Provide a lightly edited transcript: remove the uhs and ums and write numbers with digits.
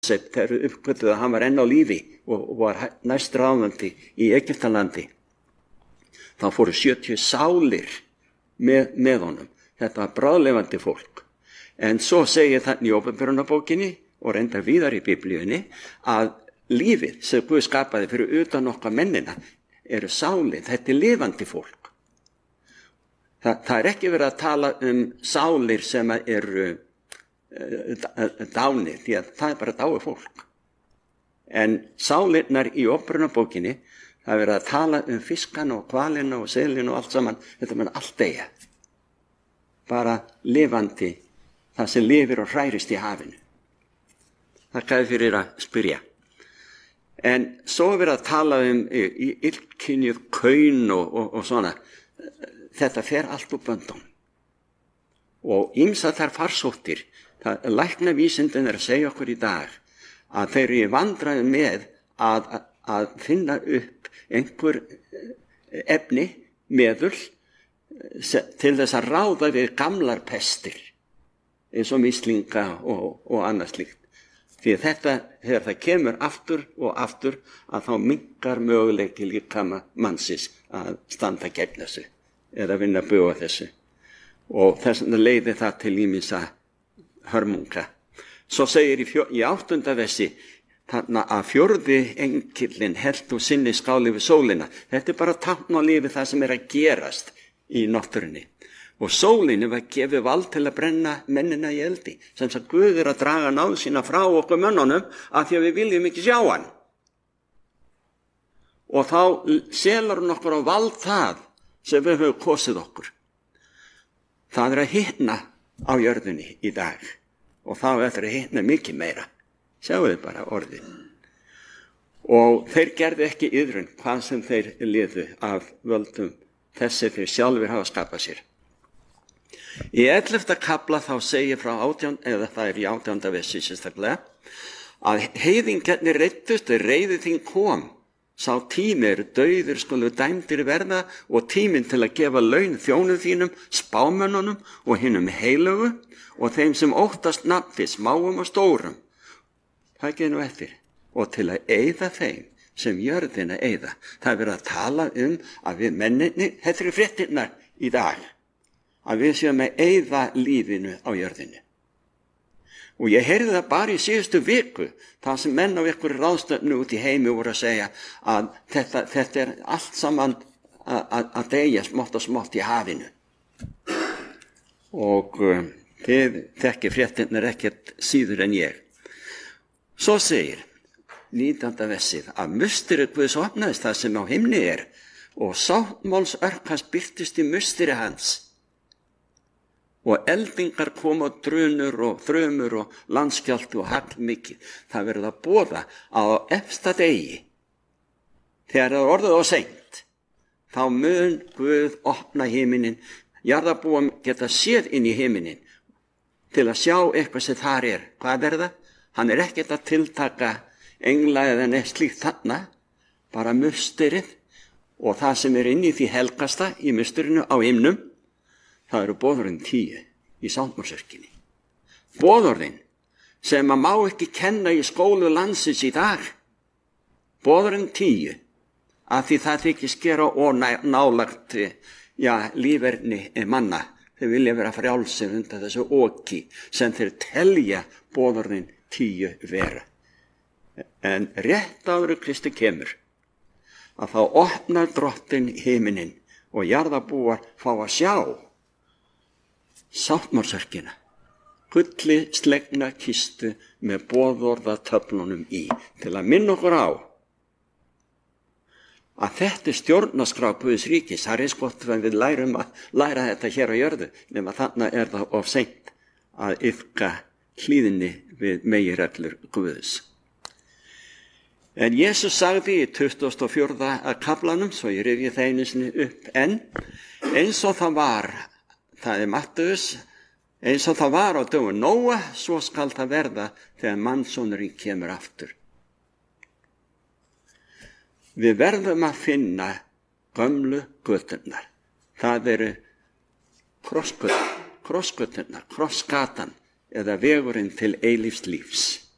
þegar uppgöttuðu að hann var enn á lífi og var næst ráðandi í Egyptalandi. Þá fóru 70 sálir með honum. Þetta var bráðlefandi fólk. En svo segir þannig í Åpenbarunarbókinni og reyndar víðar í Biblíunni að lífið sem Guð skapaði fyrir utan okkar mennina eru sálir. Þetta er lifandi fólk. Það er ekki verið að tala sálir sem eru dánir, því að það er bara dáið fólk. En sálirnar í Åpenbarunarbókinni, það er verið að tala fiskana og hvalina og selina og allt saman. Þetta mun allt deyja. Bara lifandi, það sem lifir og hrærist í hafinu. Þakka þér fyrir að spyrja. En svo er verið að tala illkynjuð kaun og svona. Þetta fer allt úr böndum. Og ýmsar þær farsóttir, læknavísindin er að segja okkur í dag að þeir eru í vandræðum með að finna upp einhver efni, meðul, til þess að ráða við gamlar pestir, eins og mislinga og annað slíkt. Því að þetta, þegar það kemur aftur og aftur, að þá minnkar möguleiki líkama mannsins að standa gegn þessu, eða vinna bug á þessu. Og þess vegna leiði það til ýmissa hörmunga. Svo segir í 8. versi, þarna að 4. engillinn hélt úr sinni skáli við sólina. Þetta er bara tákn á lífi það sem er að gerast í náttúrunni. Og sólinni var gefið vald til að brenna mennina í eldi. Sem að Guð er að draga náð sína frá okkur mönnunum af því að við viljum ekki sjá hann. Og þá selur hann okkur á vald það sem við höfum kosið okkur. Það er að hitna á jörðinni í dag. Og þá eftir að hitna mikið meira. Sjáu þið bara orðið. Og þeir gerðu ekki iðrun hvað sem þeir liðu af völdum þessi þeir sjálfur hafa skapað sér. Í 11. kafla þá segir frá 18, eða það er í 18. versi sérstaklega, að heiðingarnir reiddust, reiðið þín kom. Sá tími eru dauður skulu dæmdir verða og tíminn til að gefa laun þjónum þínum, spámönnunum og hinum heilugu og þeim sem óttast nafni, smáum og stórum. Það getur nú eftir. Og til að eyða þeim sem jörðina eyða. Það er verið að tala að við menninni, þetta eru fréttirnar í dag, að við séum að eyða lífinu á jörðinu. Og ég heyrði það bara í síðustu viku, það sem menn á ykkur ráðstöfnu út í heimi voru að segja að þetta er allt saman að deyja smátt og smátt í hafinu. Og þið þekkið fréttirnar ekkert síður en ég. Svo segir 19. versið að musteri Guðs opnaðist það sem á himni er og sáttmálsörk hans birtist í musteri hans. Og eldingar koma drunur og þrumur og landskjálfti og hagl mikið. Það verður að boða að á efsta degi, þegar það er orðið á seint, þá mun Guð opna himinin, jarðarbúum geta séð inn í himinin til að sjá eitthvað sem þar er. Hvað er það? Hann er ekkert að tiltaka engla eða neitt slíkt þarna, bara musterið og það sem er inn í því helgasta í musterinu á himnum. Það eru boðorðin 10 í sáttmálsörkinni. Boðorðin sem að má ekki kenna í skólu landsins í dag. Boðorðin 10 að því það þykir skera og nálagt líferni manna. Þeir vilja vera frjálsir undan þessu oki sem þeir telja boðorðin 10 vera. En rétt áður Kristi kemur að þá opnar drottinn himinin og jarðarbúar fá að sjá sáttmálsörkina, gulli slegna kistu með boðorðatöflunum í, til að minna okkur á að þetta er stjórnarskrá Guðs ríkis. Það er eins gott að við læra þetta hér á jörðu, nema þarna er það of seint að iðka hlýðinni við meginreglur Guðs. En Jesús sagði í 24. kaflanum, svo ég rifja það einu sinni upp eins og það var, það er Mattheus, eins og það var á dögum Nóa, svo skal það verða þegar mannssonurinn kemur aftur. Við verðum að finna gömlu göturnar. Það eru krossgöturnar, krossgatan eða vegurinn til eilífs lífs.